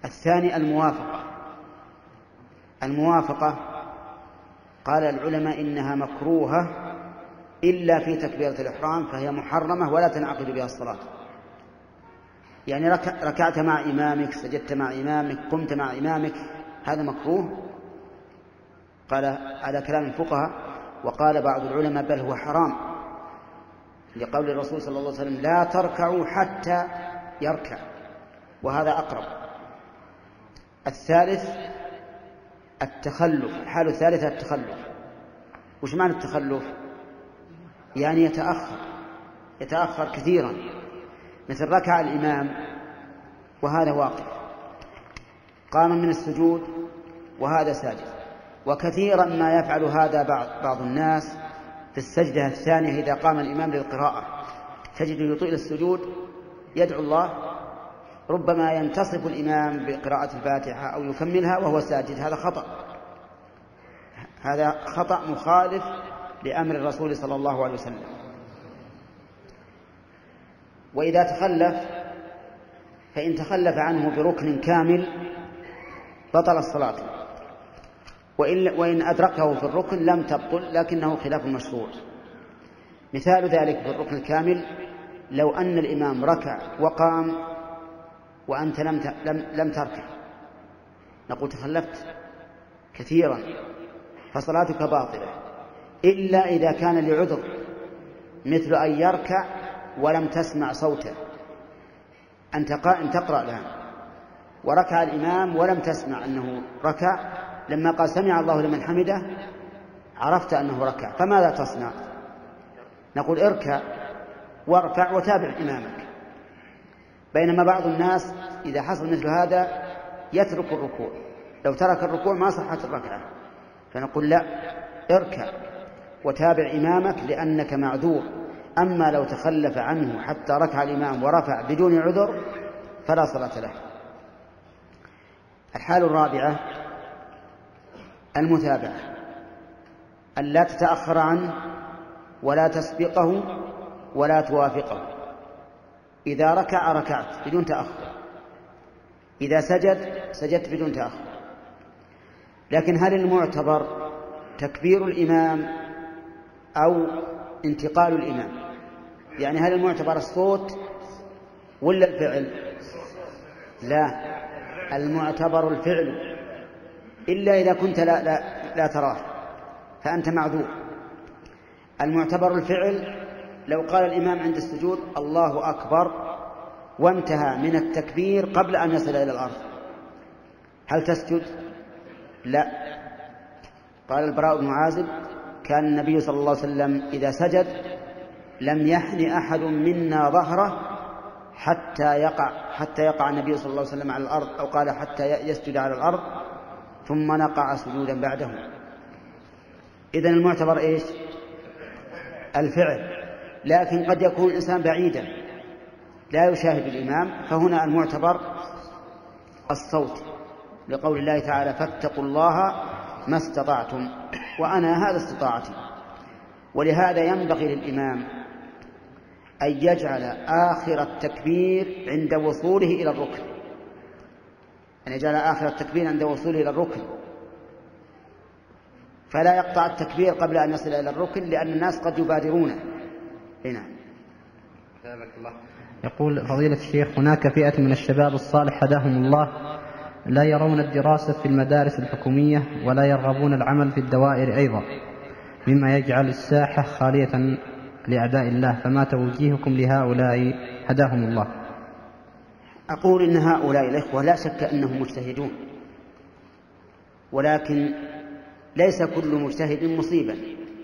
الثاني الموافقة. الموافقة قال العلماء إنها مكروهة إلا في تكبيرة الإحرام، فهي محرمة ولا تنعقد بها الصلاة. يعني ركعت مع إمامك، سجدت مع إمامك، قمت مع إمامك، هذا مكروه قال على كلام الفقهاء. وقال بعض العلماء بل هو حرام لقول الرسول صلى الله عليه وسلم لا تركعوا حتى يركع، وهذا أقرب. الثالث التخلف. الحالة الثالثة التخلف. وش معنى التخلف؟ يعني يتأخر يتأخر كثيرا، مثل ركع الإمام وهذا واقف، قام من السجود وهذا ساجد. وكثيرا ما يفعل هذا بعض, بعض الناس في السجدة الثانية إذا قام الإمام للقراءة، تجد يطيل السجود يدعو الله، ربما ينتصف الإمام بقراءة الفاتحة أو يكملها وهو ساجد. هذا خطأ، هذا خطأ مخالف لأمر الرسول صلى الله عليه وسلم. وإذا تخلف فإن تخلف عنه بركن كامل بطل الصلاة، وإن, وإن أدركه في الركن لم تبطل، لكنه خلاف المشروع. مثال ذلك في الركن الكامل لو أن الإمام ركع وقام وأنت لم لم لم تركع، نقول تخلفت كثيرا فصلاتك باطلة، إلا إذا كان لعذر، مثل أن يركع ولم تسمع صوته، أنت قائم تقرأ الآن وركع الإمام ولم تسمع أنه ركع، لما قال سمع الله لمن حمده عرفت أنه ركع، فماذا تصنع؟ نقول اركع وارفع وتابع إمامك. بينما بعض الناس إذا حصل مثل هذا يترك الركوع، لو ترك الركوع ما صحت الركعة، فنقول لا، اركع وتابع إمامك لأنك معذور. أما لو تخلف عنه حتى ركع الإمام ورفع بدون عذر فلا صلاة له. الحالة الرابعة المتابعة، أن لا تتأخر عنه ولا تسبقه ولا توافقه. إذا ركع ركعت بدون تأخر، إذا سجد سجدت بدون تأخر. لكن هل المعتبر تكبير الإمام أو انتقال الإمام؟ يعني هل المعتبر الصوت ولا الفعل؟ لا، المعتبر الفعل، إلا إذا كنت لا, لا, لا تراه فأنت معذور. المعتبر الفعل لو قال الإمام عند السجود الله أكبر وانتهى من التكبير قبل أن يصل إلى الأرض، هل تسجد؟ لا. قال البراء بن عازب كان النبي صلى الله عليه وسلم إذا سجد لم يحن أحد منا ظهره حتى يقع حتى يقع النبي صلى الله عليه وسلم على الأرض، أو قال حتى يسجد على الأرض ثم نقع سجودا بعده. إذن المعتبر إيش؟ الفعل. لكن قد يكون الإنسان بعيدا لا يشاهد الإمام، فهنا المعتبر الصوت، لقول الله تعالى فاتقوا الله ما استطعتم، وأنا هذا استطاعتي. ولهذا ينبغي للإمام أن يجعل آخر التكبير عند وصوله إلى الركن، أن يجعل آخر التكبير عند وصوله إلى الركن، فلا يقطع التكبير قبل أن يصل إلى الركن، لأن الناس قد يبادرونه. هنا يقول فضيلة الشيخ هناك فئة من الشباب الصالح هداهم الله لا يرون الدراسة في المدارس الحكومية ولا يرغبون العمل في الدوائر أيضا، مما يجعل الساحة خالية لأعداء الله، فما توجيهكم لهؤلاء هداهم الله؟ أقول إن هؤلاء الإخوة لا شك أنهم مجتهدون، ولكن ليس كل مجتهد مصيبا،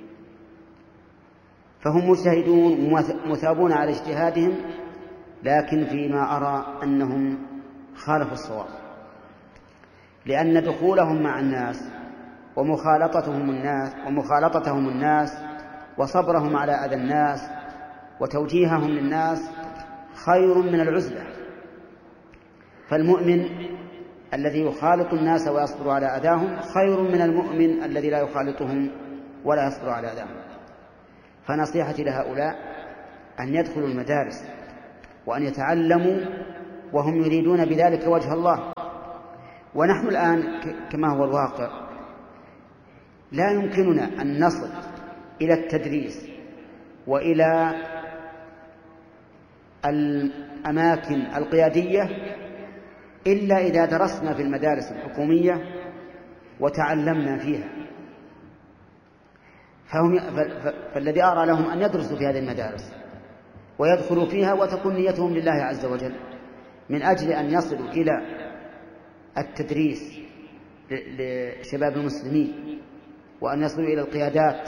فهم مجتهدون مثابون على اجتهادهم، لكن فيما أرى أنهم خالفوا الصواب، لأن دخولهم مع الناس ومخالطتهم الناس ومخالطتهم الناس وصبرهم على أذى الناس وتوجيههم للناس خير من العزلة. فالمؤمن الذي يخالط الناس ويصبر على أذاهم خير من المؤمن الذي لا يخالطهم ولا يصبر على أذاهم. فنصيحتي لهؤلاء أن يدخلوا المدارس وأن يتعلموا وهم يريدون بذلك وجه الله، ونحن الآن كما هو الواقع لا يمكننا أن نصل إلى التدريس وإلى الأماكن القيادية إلا إذا درسنا في المدارس الحكومية وتعلمنا فيها. فهم فالذي أرى لهم أن يدرسوا في هذه المدارس ويدخلوا فيها وتكون نيتهم لله عز وجل من أجل أن يصلوا إلى التدريس لشباب المسلمين وأن يصلوا إلى القيادات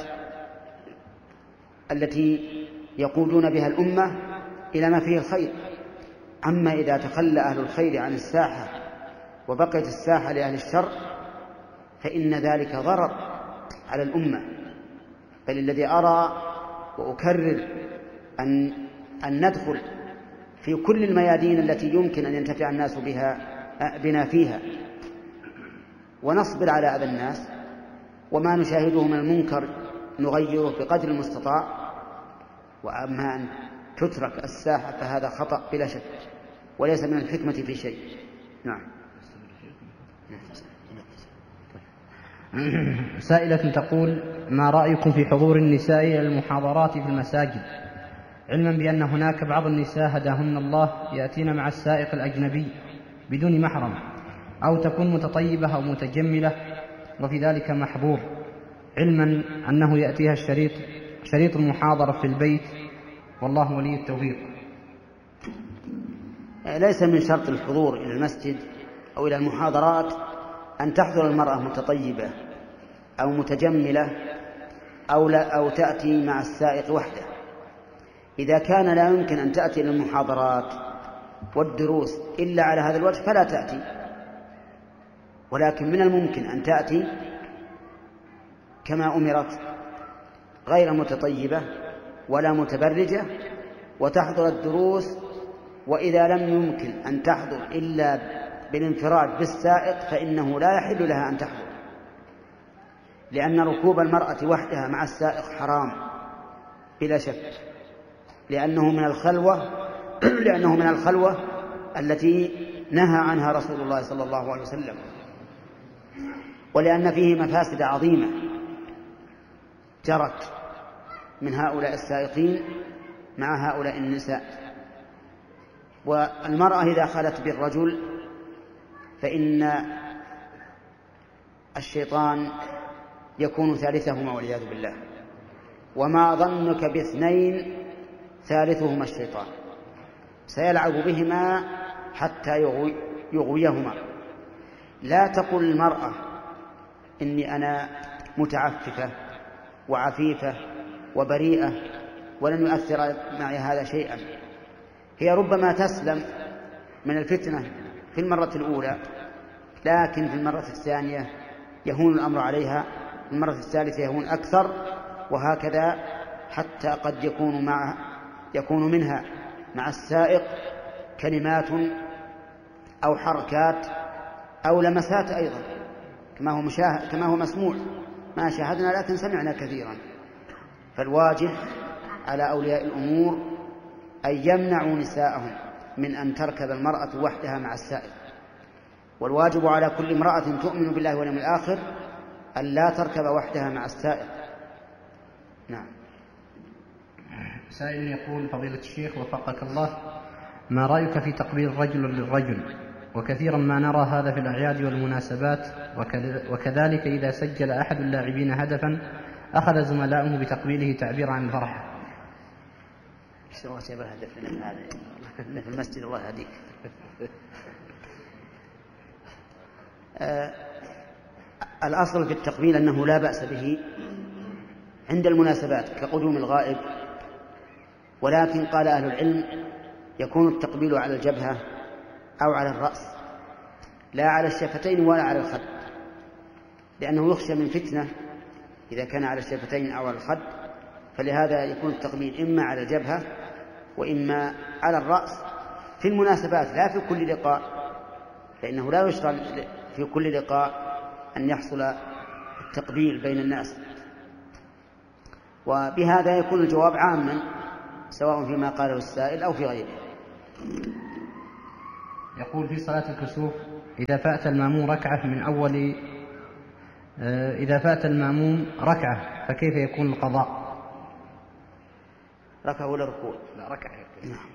التي يقودون بها الأمة إلى ما فيه الخير. أما إذا تخلى أهل الخير عن الساحة وبقيت الساحة لأهل الشر فإن ذلك ضرر على الأمة. بل الذي أرى وأكرر أن, أن ندخل في كل الميادين التي يمكن أن ينتفع الناس بها بنا فيها ونصبر على أذى الناس، وما نشاهده من المنكر نغيره بقدر المستطاع. وأما أن تترك الساحة فهذا خطأ بلا شك وليس من الحكمة في شيء. نعم. سائلة تقول: ما رأيكم في حضور النساء إلى المحاضرات في المساجد، علما بأن هناك بعض النساء هداهن الله يأتين مع السائق الأجنبي بدون محرم، أو تكون متطيبة أو متجملة وفي ذلك محظور، علما أنه يأتيها الشريط شريط المحاضرة في البيت، والله ولي التوفيق. ليس من شرط الحضور إلى المسجد أو إلى المحاضرات أن تحضر المرأة متطيبة أو متجملة أو, لا أو تأتي مع السائق وحده. إذا كان لا يمكن أن تأتي للمحاضرات والدروس إلا على هذا الوجه فلا تأتي، ولكن من الممكن أن تأتي كما أمرت غير متطيبة ولا متبرجة وتحضر الدروس. وإذا لم يمكن أن تحضر إلا بالانفراد بالسائق فإنه لا يحل لها أن تحضر، لأن ركوب المرأة وحدها مع السائق حرام بلا شك، لأنه من الخلوة لأنه من الخلوة التي نهى عنها رسول الله صلى الله عليه وسلم، ولأن فيه مفاسد عظيمة جرت من هؤلاء السائقين مع هؤلاء النساء. والمرأة إذا خلت بالرجل فإن الشيطان يكون ثالثهما والعياذ بالله، وما ظنك باثنين ثالثهما الشيطان، سيلعب بهما حتى يغوي يغويهما. لا تقل المرأة إني أنا متعففة وعفيفة وبريئة ولن يؤثر معي هذا شيئا. هي ربما تسلم من الفتنة في المرة الأولى، لكن في المرة الثانية يهون الأمر عليها، في المرة الثالثة يهون أكثر، وهكذا حتى قد يكون مع يكون منها مع السائق كلمات أو حركات أو لمسات أيضا كما هو مشاهد كما هو مسموع، ما شاهدنا لكن سمعنا كثيرا. فالواجب على أولياء الأمور أن يمنعوا نساءهم من أن تركب المرأة وحدها مع السائق، والواجب على كل امرأة تؤمن بالله واليوم الآخر أن لا تركب وحدها مع السائق. نعم. سائل يقول: فضيلة الشيخ وفقك الله، ما رأيك في تقبيل الرجل للرجل؟ وكثيرا ما نرى هذا في الأعياد والمناسبات، وكذلك إذا سجل أحد اللاعبين هدفا أخذ زملاؤه بتقبيله تعبير عن الفرح. ايش الله سيبر هدف لنا هذا في المسجد؟ الله يهديك. آه الأصل في التقبيل أنه لا بأس به عند المناسبات كقدوم الغائب، ولكن قال أهل العلم يكون التقبيل على الجبهة أو على الرأس، لا على الشفتين ولا على الخد، لأنه يخشى من فتنة إذا كان على الشفتين أو على الخد، فلهذا يكون التقبيل إما على الجبهة وإما على الرأس في المناسبات، لا في كل لقاء، فإنه لا يشرع في كل لقاء أن يحصل التقبيل بين الناس. وبهذا يكون الجواب عاما سواء فيما قاله السائل أو في غيره. يقول: في صلاة الكسوف إذا فات المأموم ركعة من أول إذا فات المأموم ركعة فكيف يكون القضاء؟ ركعة ولا ركوع؟ لا ركعة. نعم.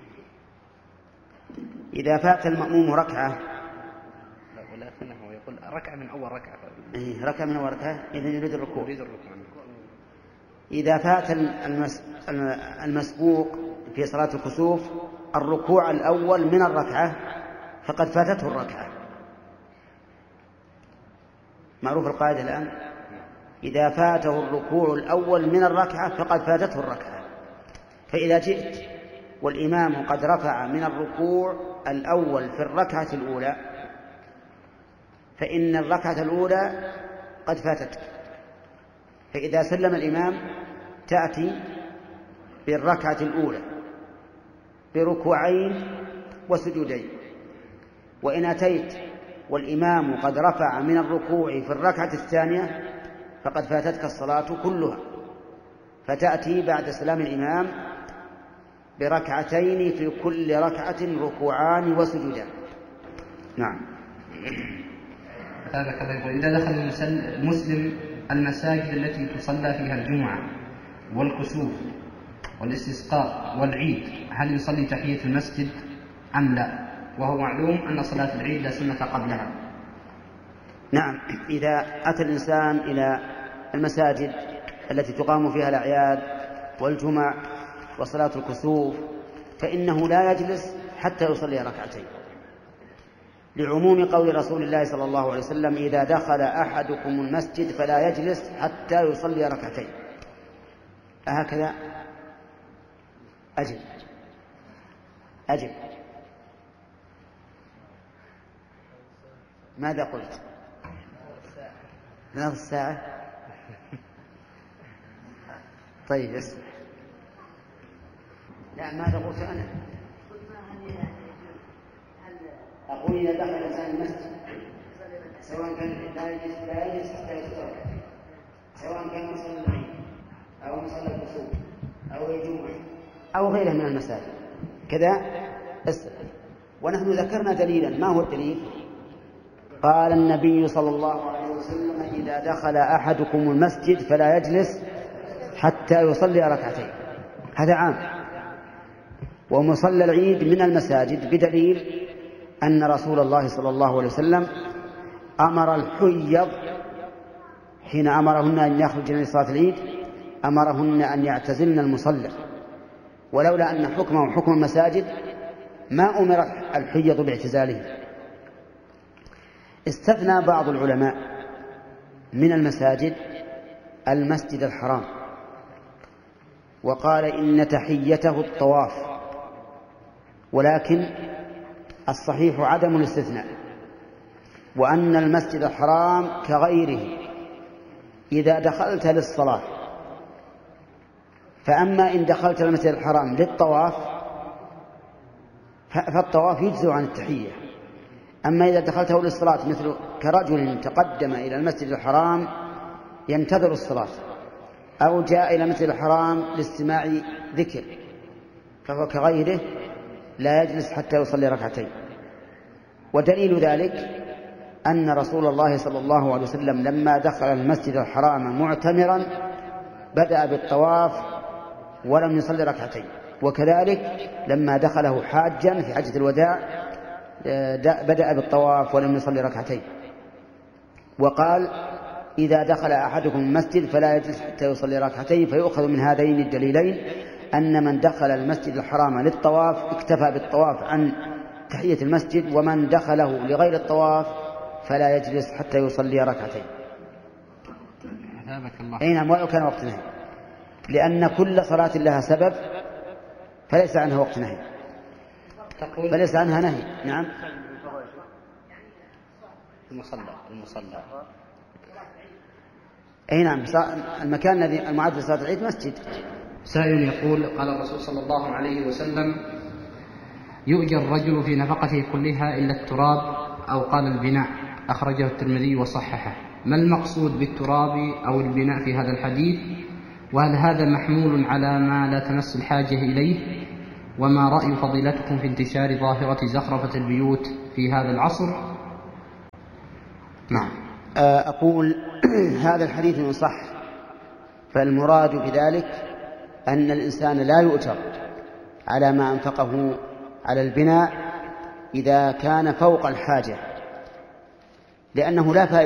إذا فات المأموم ركعة، لا ولكنه يقول ركعة من أول ركعة. إيه ركعة من أول ركعة إذا يريد الركوع. يريد الركوع. إذا فات المسبوق في صلاة الكسوف الركوع الأول من الركعة فقد فاتته الركعة. معروف القاعدة الآن، إذا فاته الركوع الأول من الركعة فقد فاتته الركعة. فإذا جئت والإمام قد رفع من الركوع الأول في الركعة الأولى فإن الركعة الأولى قد فاتتك، فإذا سلم الإمام تأتي بالركعة الأولى بركوعين وسجودين. وإن أتيت والإمام قد رفع من الركوع في الركعة الثانية فقد فاتتك الصلاة كلها، فتأتي بعد سلام الإمام بركعتين في كل ركعة ركوعان وسجودان. نعم. إذا دخل المسلم المساجد التي تصلى فيها الجمعة والكسوف والاستسقاء والعيد هل يصلي تحية المسجد أم لا؟ وهو معلوم أن صلاة العيد لا سنة قبلها. نعم. إذا أتى الإنسان إلى المساجد التي تقام فيها الأعياد والجمع وصلاة الكسوف فإنه لا يجلس حتى يصلي ركعتين، لعموم قول رسول الله صلى الله عليه وسلم إذا دخل أحدكم المسجد فلا يجلس حتى يصلي ركعتين. أهكذا؟ أجب أجب ماذا قلت؟ نصف ساعة. طيب اسمع. لا ماذا قلت أنا؟ أقول إذا دخل الإنسان المسجد سواء كان لا يجلس لا يجلس حتى يترك، سواء كان مصلى العيد أو مصلى الكسوف أو الجمعة أو غيره من المساجد كذا اسمع. ونحن ذكرنا دليلا. ما هو الدليل؟ قال النبي صلى الله عليه وسلم إذا دخل أحدكم المسجد فلا يجلس حتى يصلي ركعتين. هذا عام. ومصلى العيد من المساجد بدليل أن رسول الله صلى الله عليه وسلم أمر الحيض حين أمرهن أن يخرجن لصلاة العيد أمرهن أن يعتزلن المصلى، ولولا أن حكمه حكم المساجد ما أمر الحيض باعتزاله. استثنى بعض العلماء من المساجد المسجد الحرام وقال إن تحيته الطواف، ولكن الصحيح عدم الاستثناء، وأن المسجد الحرام كغيره إذا دخلت للصلاة فأما إن دخلت المسجد الحرام للطواف فالطواف يجزء عن التحية، أما إذا دخلته للصلاة مثل كرجل تقدم إلى المسجد الحرام ينتظر الصلاة أو جاء إلى المسجد الحرام لاستماع ذكر فهو كغيره لا يجلس حتى يصلي ركعتين. ودليل ذلك أن رسول الله صلى الله عليه وسلم لما دخل المسجد الحرام معتمرا بدأ بالطواف ولم يصلي ركعتين، وكذلك لما دخله حاجا في حجة الوداع بدأ بالطواف ولم يصلي ركعتين. وقال إذا دخل أحدكم المسجد فلا يجلس حتى يصلي ركعتين. فيؤخذ من هذين الدليلين أن من دخل المسجد الحرام للطواف اكتفى بالطواف عن تحية المسجد، ومن دخله لغير الطواف فلا يجلس حتى يصلي ركعتين. أي نعم. ولو كان وقت نهي، لأن كل صلاة لها سبب فليس عنها وقت نهي، فليس عنها نهي. نعم. المصلى المصلى أي نعم. المكان الذي المعد لصلاة العيد مسجد. سائل يقول قال الرسول صلى الله عليه وسلم يؤجر الرجل في نفقته كلها إلا التراب أو قال البناء، أخرجه الترمذي وصححه. ما المقصود بالتراب أو البناء في هذا الحديث؟ وهل هذا محمول على ما لا تمس الحاجة إليه؟ وما رأي فضيلتكم في انتشار ظاهرة زخرفة البيوت في هذا العصر؟ نعم. أقول هذا الحديث إن صح فالمراد بذلك أن الإنسان لا يؤجر على ما أنفقه على البناء إذا كان فوق الحاجة، لأنه لا فائدة